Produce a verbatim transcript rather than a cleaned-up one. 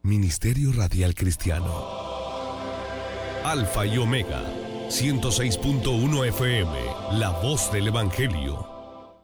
Ministerio Radial Cristiano. Alfa y Omega, ciento seis punto uno F M, La Voz del Evangelio.